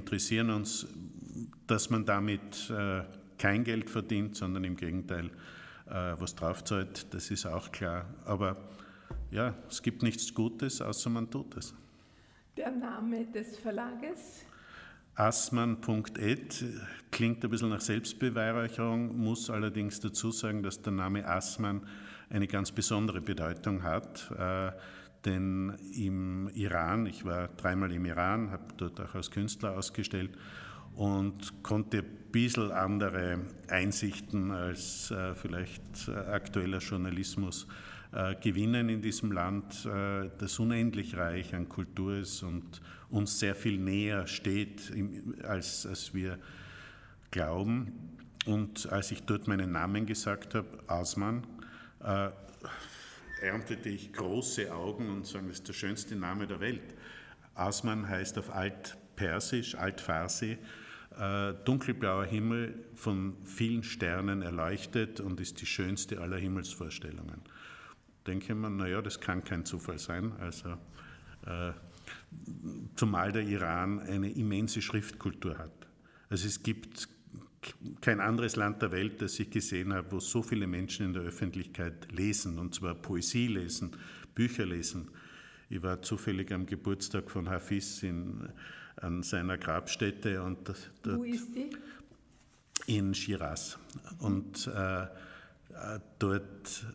interessieren uns, dass man damit kein Geld verdient, sondern im Gegenteil was draufzahlt, das ist auch klar. Aber ja, es gibt nichts Gutes, außer man tut es. Der Name des Verlages? Assmann.ed klingt ein bisschen nach Selbstbeweihräucherung, muss allerdings dazu sagen, dass der Name Assmann eine ganz besondere Bedeutung hat. Denn im Iran, ich war 3-mal im Iran, habe dort auch als Künstler ausgestellt und konnte ein bisschen andere Einsichten als vielleicht aktueller Journalismus gewinnen in diesem Land, das unendlich reich an Kultur ist und uns sehr viel näher steht, als wir glauben. Und als ich dort meinen Namen gesagt habe, Assmann, erntete ich große Augen und sagen, das ist der schönste Name der Welt. Assmann heißt auf Altpersisch, Altfarsi, dunkelblauer Himmel von vielen Sternen erleuchtet und ist die schönste aller Himmelsvorstellungen. Denke ich mir, naja, das kann kein Zufall sein. Also, zumal der Iran eine immense Schriftkultur hat. Also es gibt kein anderes Land der Welt, das ich gesehen habe, wo so viele Menschen in der Öffentlichkeit lesen, und zwar Poesie lesen, Bücher lesen. Ich war zufällig am Geburtstag von Hafiz an seiner Grabstätte. Und wo ist die? In Schiraz. Und dort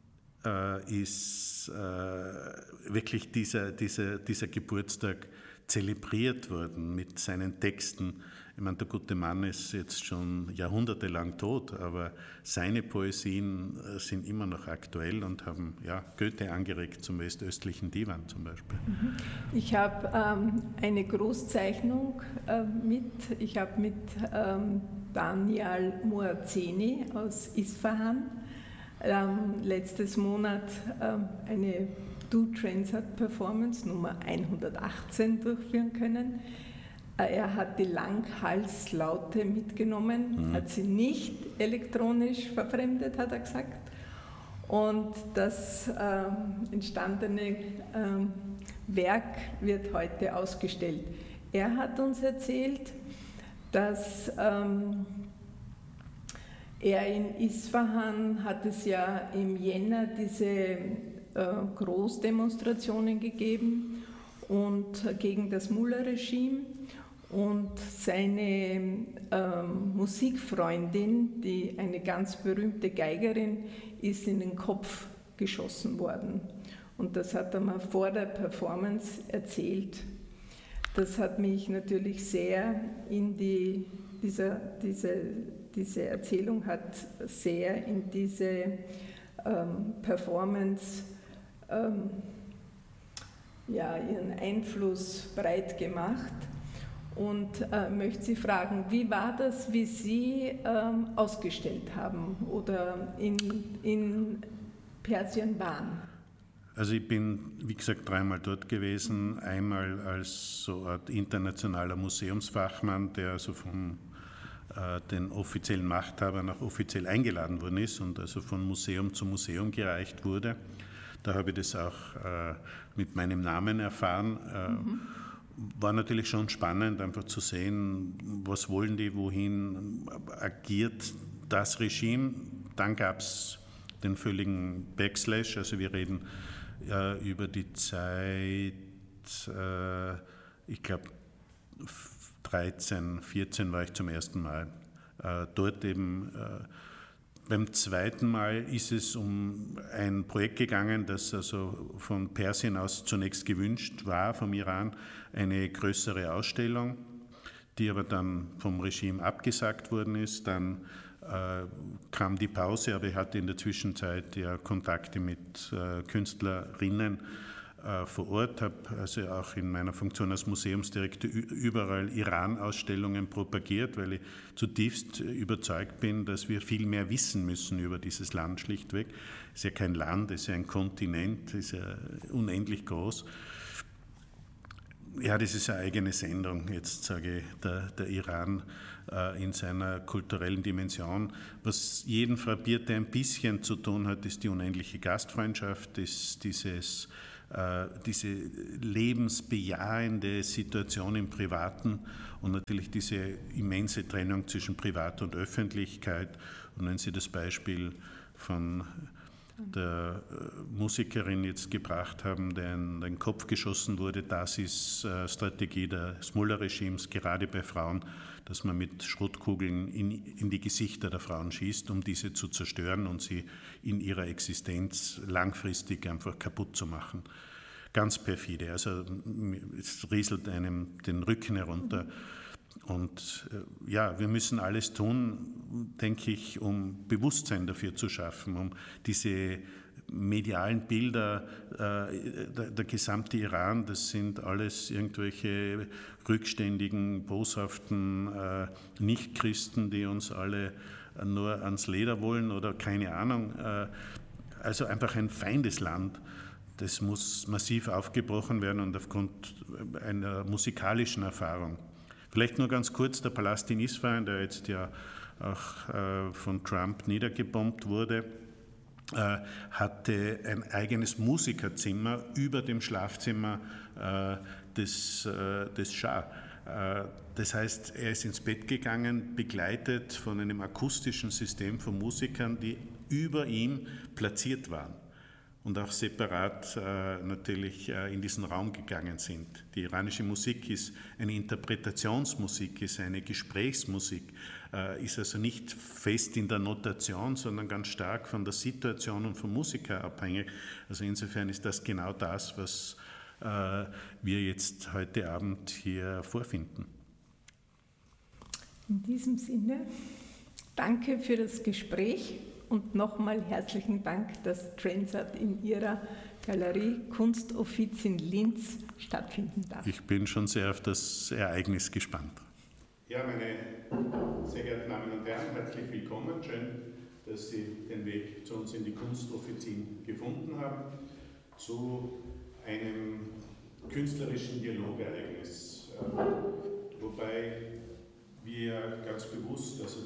ist wirklich dieser Geburtstag zelebriert worden mit seinen Texten. Ich meine, der gute Mann ist jetzt schon jahrhundertelang tot, aber seine Poesien sind immer noch aktuell und haben Goethe angeregt zum westöstlichen Divan zum Beispiel. Ich habe eine Großzeichnung mit. Ich habe mit Daniel Moazeni aus Isfahan letztes Monat eine Do-Transat-Performance Nummer 118 durchführen können. Er hat die Langhalslaute mitgenommen, hat sie nicht elektronisch verfremdet, hat er gesagt. Und das entstandene Werk wird heute ausgestellt. Er hat uns erzählt, dass er in Isfahan hat es ja im Jänner diese Großdemonstrationen gegeben und gegen das Mullah-Regime. Und seine Musikfreundin, eine ganz berühmte Geigerin, ist in den Kopf geschossen worden. Und das hat er mal vor der Performance erzählt. Das hat mich natürlich sehr diese Erzählung hat sehr in diese Performance ihren Einfluss breit gemacht. Und möchte Sie fragen, wie war das, wie Sie ausgestellt haben oder in Persien waren? Also ich bin, wie gesagt, 3-mal dort gewesen. Einmal als so eine Art internationaler Museumsfachmann, der also von den offiziellen Machthabern auch offiziell eingeladen worden ist und also von Museum zu Museum gereicht wurde. Da habe ich das auch mit meinem Namen erfahren. War natürlich schon spannend, einfach zu sehen, was wollen die, wohin agiert das Regime. Dann gab es den völligen Backslash, also wir reden über die Zeit, ich glaube 13, 14 war ich zum ersten Mal dort eben. Beim zweiten Mal ist es um ein Projekt gegangen, das also von Persien aus zunächst gewünscht war, vom Iran, eine größere Ausstellung, die aber dann vom Regime abgesagt worden ist. Dann kam die Pause, aber ich hatte in der Zwischenzeit ja Kontakte mit Künstlerinnen vor Ort, habe also auch in meiner Funktion als Museumsdirektor überall Iran-Ausstellungen propagiert, weil ich zutiefst überzeugt bin, dass wir viel mehr wissen müssen über dieses Land schlichtweg. Es ist ja kein Land, es ist ja ein Kontinent, es ist ja unendlich groß. Ja, das ist eine eigene Sendung, jetzt sage ich, der Iran in seiner kulturellen Dimension. Was jeden frappiert, der ein bisschen zu tun hat, ist die unendliche Gastfreundschaft, ist dieses diese lebensbejahende Situation im Privaten und natürlich diese immense Trennung zwischen Privat und Öffentlichkeit. Und wenn Sie das Beispiel von der Musikerin jetzt gebracht haben, der in den Kopf geschossen wurde, das ist Strategie des Mullah-Regimes, gerade bei Frauen, dass man mit Schrotkugeln in die Gesichter der Frauen schießt, um diese zu zerstören und sie in ihrer Existenz langfristig einfach kaputt zu machen. Ganz perfide, also es rieselt einem den Rücken herunter. Und ja, wir müssen alles tun, denke ich, um Bewusstsein dafür zu schaffen, um diese medialen Bilder, der gesamte Iran, das sind alles irgendwelche rückständigen, boshaften Nichtchristen, die uns alle nur ans Leder wollen oder keine Ahnung. Also einfach ein Feindesland. Das muss massiv aufgebrochen werden und aufgrund einer musikalischen Erfahrung. Vielleicht nur ganz kurz, der Palast in Isfahan, der jetzt ja auch von Trump niedergebombt wurde, hatte ein eigenes Musikerzimmer über dem Schlafzimmer des Schah. Das heißt, er ist ins Bett gegangen, begleitet von einem akustischen System von Musikern, die über ihm platziert waren und auch separat natürlich in diesen Raum gegangen sind. Die iranische Musik ist eine Interpretationsmusik, ist eine Gesprächsmusik, ist also nicht fest in der Notation, sondern ganz stark von der Situation und vom Musiker abhängig. Also insofern ist das genau das, was wir jetzt heute Abend hier vorfinden. In diesem Sinne, danke für das Gespräch. Und nochmal herzlichen Dank, dass Transat in Ihrer Galerie Kunstoffiz in Linz stattfinden darf. Ich bin schon sehr auf das Ereignis gespannt. Ja, meine sehr geehrten Damen und Herren, herzlich willkommen. Schön, dass Sie den Weg zu uns in die Kunstoffizin gefunden haben, zu einem künstlerischen Dialogereignis. Wobei wir ganz bewusst, also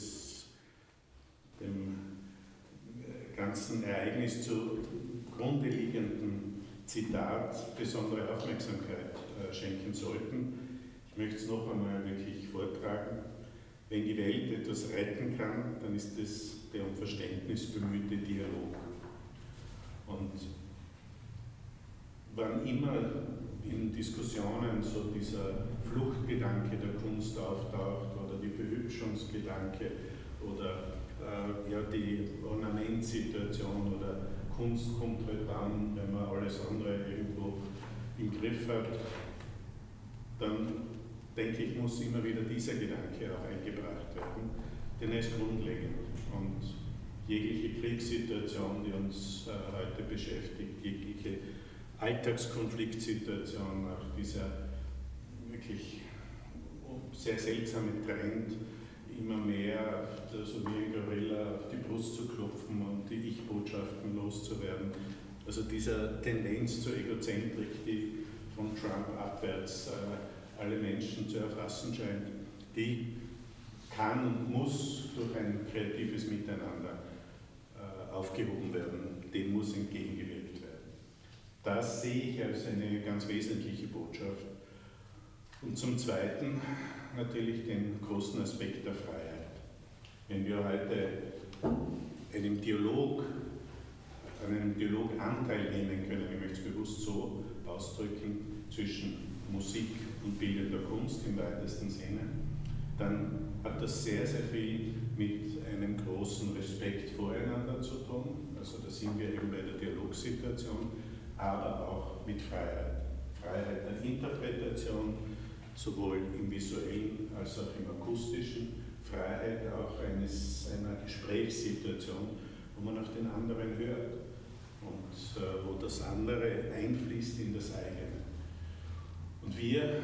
dem ganzen Ereignis zugrunde liegenden Zitat besondere Aufmerksamkeit schenken sollten. Ich möchte es noch einmal wirklich vortragen. Wenn die Welt etwas retten kann, dann ist es der um Verständnis bemühte Dialog. Und wann immer in Diskussionen so dieser Fluchtgedanke der Kunst auftaucht oder die Behübschungsgedanke oder die Ornamentsituation oder Kunst kommt halt dann, wenn man alles andere irgendwo im Griff hat, dann denke ich, muss immer wieder dieser Gedanke auch eingebracht werden, denn er ist grundlegend. Und jegliche Kriegssituation, die uns heute beschäftigt, jegliche Alltagskonfliktsituation, auch dieser wirklich sehr seltsame Trend, immer mehr so wie ein Gorilla auf die Brust zu klopfen und die Ich-Botschaften loszuwerden. Also dieser Tendenz zur Egozentrik, die von Trump abwärts alle Menschen zu erfassen scheint, die kann und muss durch ein kreatives Miteinander aufgehoben werden, dem muss entgegengewirkt werden. Das sehe ich als eine ganz wesentliche Botschaft. Und zum Zweiten natürlich den großen Aspekt der Freiheit. Wenn wir heute an einem Dialog Anteil nehmen können, ich möchte es bewusst so ausdrücken, zwischen Musik und bildender Kunst im weitesten Sinne, dann hat das sehr, sehr viel mit einem großen Respekt voreinander zu tun. Also da sind wir eben bei der Dialogsituation, aber auch mit Freiheit. Freiheit der Interpretation, sowohl im visuellen als auch im akustischen, Freiheit auch einer Gesprächssituation, wo man auf den anderen hört und wo das andere einfließt in das eigene. Und wir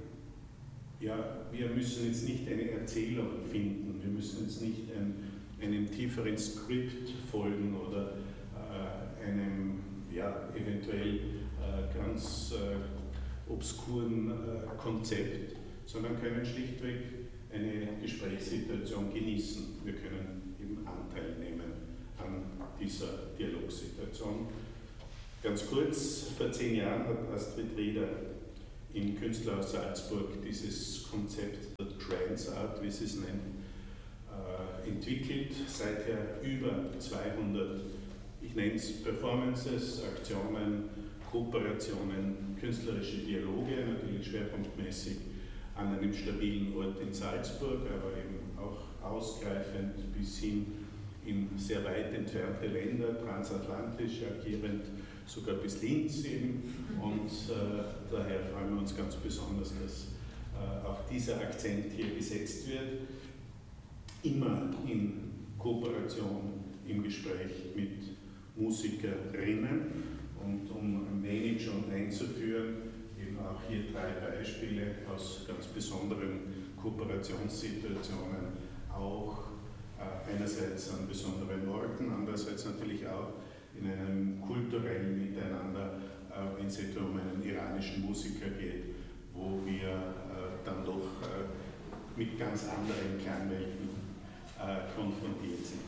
müssen jetzt nicht eine Erzählung finden, wir müssen jetzt nicht einem tieferen Skript folgen oder einem eventuell ganz obskuren Konzept, sondern können schlichtweg eine Gesprächssituation genießen. Wir können eben Anteil nehmen an dieser Dialogsituation. Ganz kurz, vor 10 Jahren hat Astrid Rieder im Künstlerhaus Salzburg dieses Konzept der Trance Art, wie sie es nennt, entwickelt. Seither über 200, ich nenne es Performances, Aktionen, Kooperationen, künstlerische Dialoge, natürlich schwerpunktmäßig an einem stabilen Ort in Salzburg, aber eben auch ausgreifend bis hin in sehr weit entfernte Länder, transatlantisch agierend, sogar bis Linz eben. Und daher freuen wir uns ganz besonders, dass auch dieser Akzent hier gesetzt wird. Immer in Kooperation, im Gespräch mit Musikerinnen. Und um ein wenig schon einzuführen, eben auch hier 3 Beispiele aus ganz besonderen Kooperationssituationen, auch einerseits an besonderen Orten, andererseits natürlich auch in einem kulturellen Miteinander, wenn es etwa um einen iranischen Musiker geht, wo wir dann doch mit ganz anderen Klangwelten konfrontiert sind.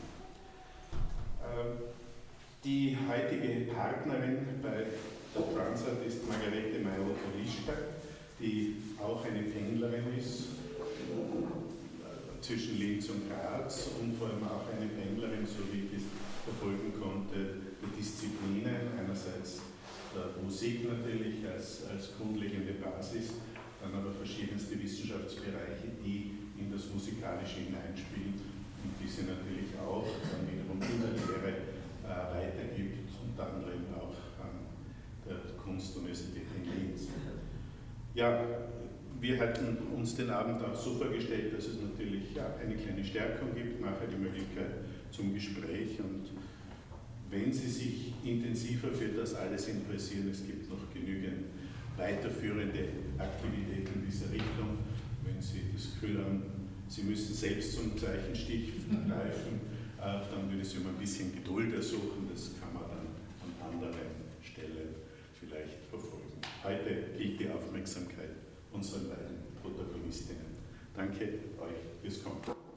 Die heutige Partnerin bei der Transat ist Margarete Mayr-Polischka, die auch eine Pendlerin ist zwischen Linz und Graz und vor allem auch eine Pendlerin, so wie ich es verfolgen konnte, der Disziplinen, einerseits der Musik natürlich als grundlegende Basis, dann aber verschiedenste Wissenschaftsbereiche, die in das Musikalische hineinspielen und diese natürlich auch dann wiederum in der Lehre weitergibt, unter anderem auch an der Kunstuniversität in Linz. Ja, wir hatten uns den Abend auch so vorgestellt, dass es natürlich eine kleine Stärkung gibt, nachher die Möglichkeit zum Gespräch und wenn Sie sich intensiver für das alles interessieren, es gibt noch genügend weiterführende Aktivitäten in dieser Richtung. Wenn Sie das Gefühl haben, Sie müssen selbst zum Zeichenstich greifen, dann würde ich Sie um ein bisschen Geduld ersuchen, das kann man dann an anderen Stellen vielleicht verfolgen. Heute gilt die Aufmerksamkeit unseren beiden Protagonistinnen. Danke euch fürs Kommen.